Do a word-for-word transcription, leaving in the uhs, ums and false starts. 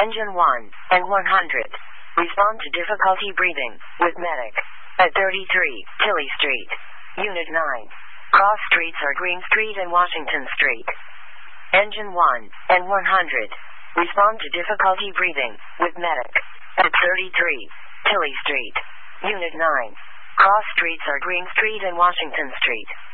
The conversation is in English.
Engine one and one hundred. Respond to difficulty breathing with medic. At thirty-three, Tilley Street. Unit nine. Cross streets are Green Street and Washington Street. Engine one and one hundred. Respond to difficulty breathing with medic. At thirty-three, Tilley Street. Unit nine. Cross streets are Green Street and Washington Street.